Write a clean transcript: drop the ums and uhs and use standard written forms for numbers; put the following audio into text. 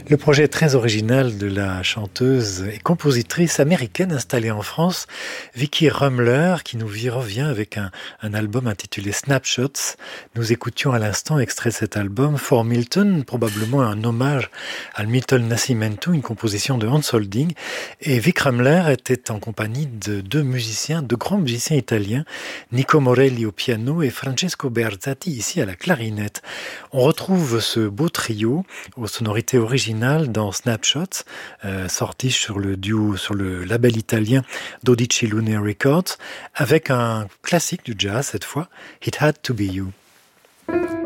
Le projet très original de la chanteuse et compositrice américaine installée en France, Vicki Rummler, qui nous revient avec un album intitulé Snapshots. Nous écoutions à l'instant extrait de cet album For Milton, probablement un hommage à Milton Nascimento, une composition de Hans Holding. Et Vic Rummler était en compagnie de deux grands musiciens italiens, Nico Morelli au piano et Francesco Berzatti ici à la clarinette. On retrouve ce beau trio aux sonorités originales dans Snapshots, sorti sur le label italien Dodici Lune Records, avec un classique du jazz cette fois, It Had to Be You.